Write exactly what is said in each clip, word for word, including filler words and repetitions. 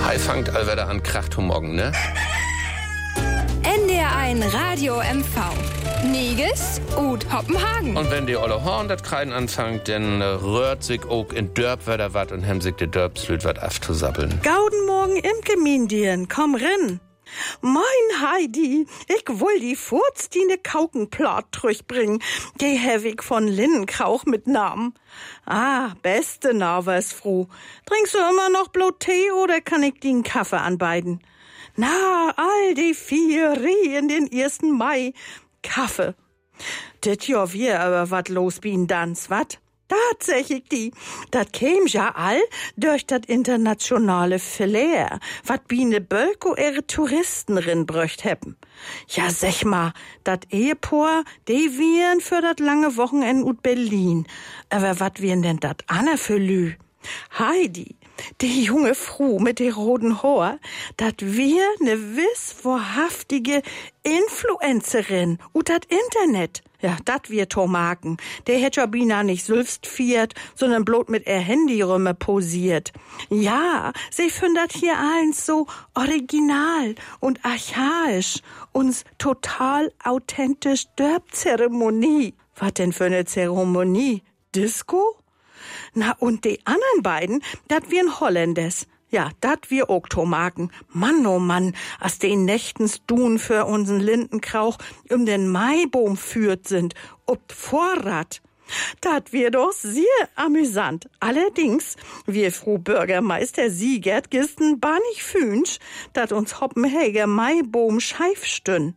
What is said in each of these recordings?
Hi, fangt all wieder an, kracht morgen, ne? N D R eins Radio M V. Niges und Hoppenhagen. Und wenn die alle Horn das Kreiden anfangt, dann äh, rührt sich auch in Dörp wieder wat und hem sich die Dörpslüt wat afzusappeln. Gauden morgen im Gemindien, komm rin. Mein Heidi, ich will die furzdiene Kaukenplat durchbringen, die Hewig von Linnenkrauch mit Namen. Ah, beste Narversfroh. Trinkst du immer noch blut Tee oder kann ich den Kaffee anbeiden? Na, all die vier in den ersten Mai. Kaffee. Dit Jahr wir aber wat los bin dans, wat? Tatsächlich die. Dat käm ja all durch dat internationale Flair, wat Biene Bölko ihre Touristen rin bröcht heppen. Ja, sech mal, dat Ehepaar, die wiren für dat lange Wochenend ut Berlin. Aber wat wiren denn dat Anna für Lü? Heidi, die junge Frau mit de roten Haar, dat wir ne wiss wahrhaftige Influencerin ut dat Internet. Ja, dat wir Tomaken. Der hätt ja bina nicht sülfst viert, sondern bloß mit er Handyrümme posiert. Ja, sie findet hier eins so original und archaisch, uns total authentisch Dörp-Zeremonie. Was denn für ne Zeremonie? Disco? Na, und die anderen beiden, dat wir Holländers. Ja, dat wir ook Tomaken. Mann, oh Mann, as den Nächtens dun für unseren Lindenkrauch um den Maibaum führt sind, ob Vorrat. Dat wir doch sehr amüsant. Allerdings, wir Frau Bürgermeister Siegert gisten bar nicht fünsch, dat uns Hoppenhäger Maibaum scheif stün.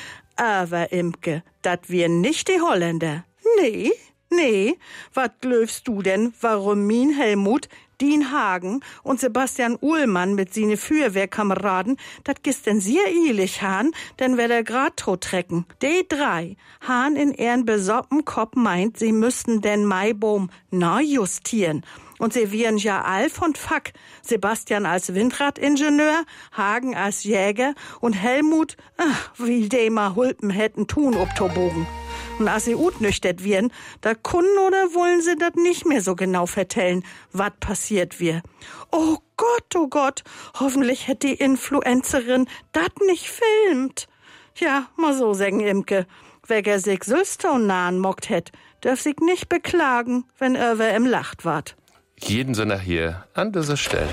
Aber Imke, dat wir nicht die Holländer. Nee, nee, wat glöfst du denn, warum min Helmut, Dien Hagen und Sebastian Uhlmann mit sine Feuerwehrkameraden, dat gist denn sehr eilig han, denn wer der grad tot trecken. Die drei han in ihren besoppen Kopf meint, sie müssten den Maibaum neu justieren. Und sie wiren ja all von Fack. Sebastian als Windradingenieur, Hagen als Jäger und Helmut, ach, wie die mal Hulpen hätten tun ob Tobogen. Und als sie utnüchtert wiren, da kunden oder wollen sie dat nicht mehr so genau vertellen, wat passiert wir. Oh Gott, oh Gott, hoffentlich hätt die Influencerin dat nicht filmt. Ja, mal so sagen, Imke, wer sich Sülstone nahen mockt hätt, dürf sich nicht beklagen, wenn er im Lacht wart. Jeden Sonntag hier an dieser Stelle.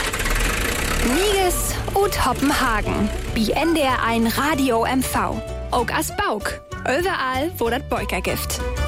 Niges und Hoppenhagen. Bi N D R eins Radio M V. Auch as Bauk. Überall, wo dat Beuker gibt.